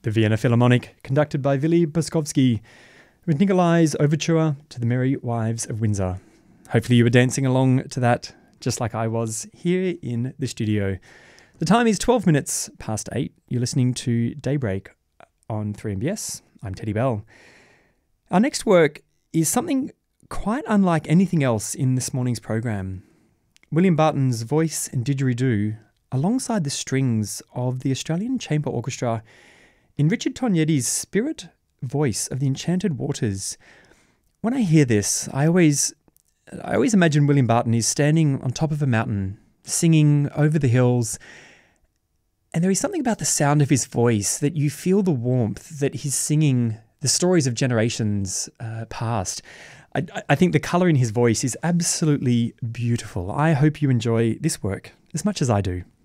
The Vienna Philharmonic, conducted by Vili Boskovsky, with Nikolai's overture to the Merry Wives of Windsor. Hopefully you were dancing along to that, just like I was here in the studio. The time is 12 minutes past 8. You're listening to Daybreak on 3MBS. I'm Teddy Bell. Our next work is something quite unlike anything else in this morning's program. William Barton's voice and didgeridoo, alongside the strings of the Australian Chamber Orchestra, in Richard Tognetti's Spirit Voice of the Enchanted Waters. When I hear this, I always imagine William Barton is standing on top of a mountain, singing over the hills, and there is something about the sound of his voice that you feel the warmth that he's singing the stories of generations past. I think the colour in his voice is absolutely beautiful. I hope you enjoy this work as much as I do.